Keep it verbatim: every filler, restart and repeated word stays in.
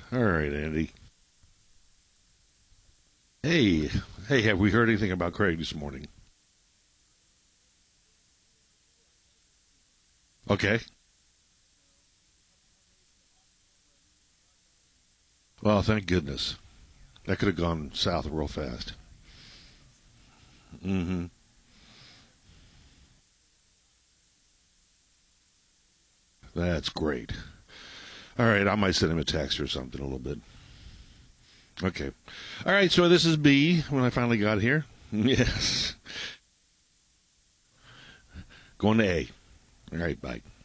All right, Andy. Hey, hey, have we heard anything about Craig this morning? Okay. Well, thank goodness. That could have gone south real fast. Mm-hmm. That's great. All right, I might send him a text or something a little bit. Okay. All right, so this is B when I finally got here. Yes. Going to A. All right, bye.